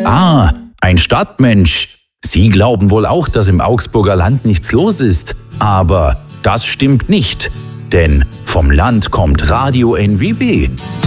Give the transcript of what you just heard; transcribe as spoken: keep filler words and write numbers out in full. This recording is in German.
Ah, ein Stadtmensch. Sie glauben wohl auch, dass im Augsburger Land nichts los ist. Aber das stimmt nicht. Denn vom Land kommt Radio N W B.